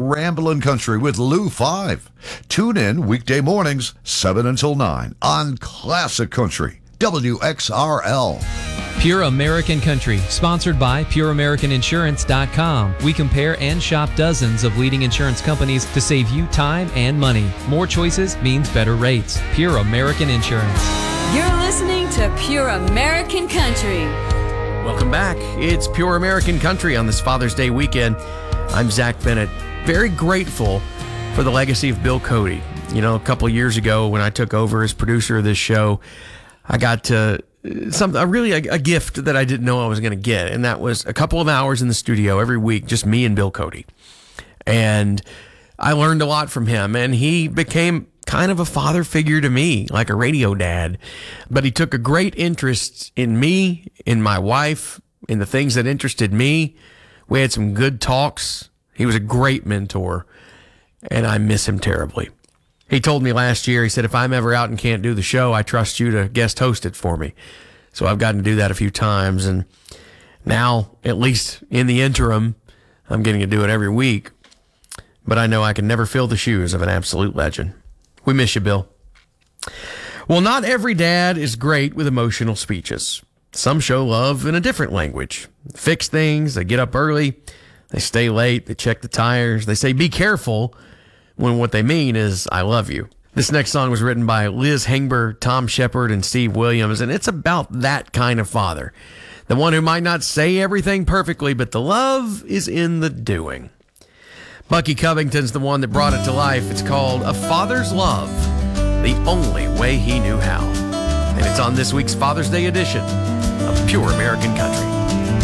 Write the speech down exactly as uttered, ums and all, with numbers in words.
Ramblin' Country with Lou Five. Tune in weekday mornings, seven until nine on Classic Country, W X R L. Pure American Country, sponsored by Pure American Insurance dot com. We compare and shop dozens of leading insurance companies to save you time and money. More choices means better rates. Pure American Insurance. You're listening to Pure American Country. Welcome back. It's Pure American Country on this Father's Day weekend. I'm Zach Bennett. Very grateful for the legacy of Bill Cody. You know, a couple of years ago when I took over as producer of this show, I got to something, really a, a gift that I didn't know I was going to get, and that was a couple of hours in the studio every week, just me and Bill Cody. And I learned a lot from him, and he became kind of a father figure to me, like a radio dad. But he took a great interest in me, in my wife, in the things that interested me. We had some good talks. He was a great mentor, and I miss him terribly. He told me last year, he said, if I'm ever out and can't do the show, I trust you to guest host it for me. So I've gotten to do that a few times. And now, at least in the interim, I'm getting to do it every week. But I know I can never fill the shoes of an absolute legend. We miss you, Bill. Well, not every dad is great with emotional speeches. Some show love in a different language. Fix things, they get up early, they stay late, they check the tires, they say, be careful, when what they mean is, I love you. This next song was written by Liz Hengber, Tom Shepard, and Steve Williams, and it's about that kind of father. The one who might not say everything perfectly, but the love is in the doing. Bucky Covington's the one that brought it to life. It's called A Father's Love, the Only Way He Knew How. And it's on this week's Father's Day edition of Pure American Country.